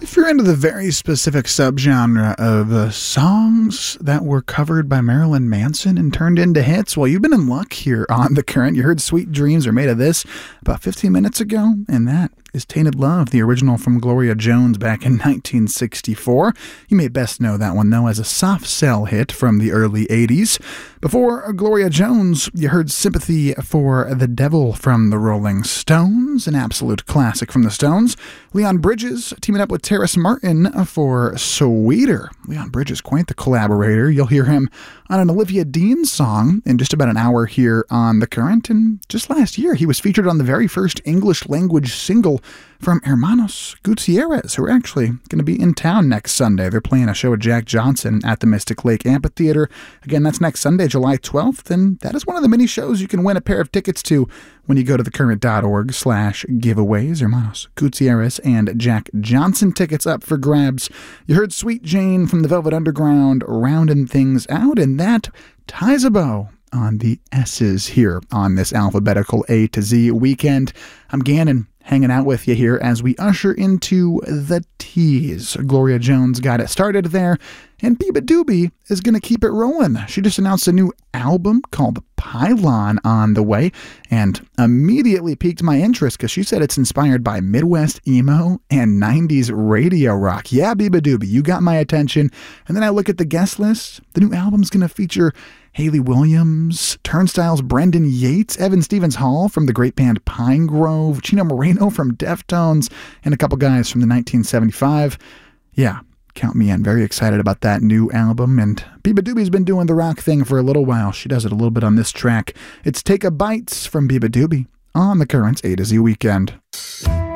If you're into the very specific subgenre of songs that were covered by Marilyn Manson and turned into hits, well, you've been in luck here on The Current. You heard Sweet Dreams Are Made of This about 15 minutes ago, and that is Tainted Love, the original from Gloria Jones back in 1964. You may best know that one, though, as a soft sell hit from the early 80s. Before Gloria Jones, you heard Sympathy for the Devil from the Rolling Stones, an absolute classic from the Stones. Leon Bridges teaming up with Terrace Martin for Sweeter. Leon Bridges, quite the collaborator. You'll hear him on an Olivia Dean song in just about an hour here on The Current. And just last year, he was featured on the very first English language single from Hermanos Gutierrez, who are actually going to be in town next Sunday. They're playing a show with Jack Johnson at the Mystic Lake Amphitheater. Again, that's next Sunday, July 12th, and that is one of the many shows you can win a pair of tickets to when you go to thecurrent.org/giveaways. Hermanos Gutierrez and Jack Johnson tickets up for grabs. You heard Sweet Jane from the Velvet Underground rounding things out, and that ties a bow on the S's here on this alphabetical A to Z weekend. I'm Gannon, hanging out with you here as we usher into the T's. Gloria Jones got it started there, and Biba Doobie is going to keep it rolling. She just announced a new album called Pylon on the way, and immediately piqued my interest because she said it's inspired by Midwest emo and 90s radio rock. Yeah, Biba Doobie, you got my attention. And then I look at the guest list. The new album's going to feature Hayley Williams, Turnstile's Brendan Yates, Evan Stevens Hall from the great band Pine Grove, Chino Moreno from Deftones, and a couple guys from the 1975. Yeah, count me in. Very excited about that new album. And Biba Doobie's been doing the rock thing for a little while. She does it a little bit on this track. It's Take a Bites from Biba Doobie on The Current's A to Z Weekend.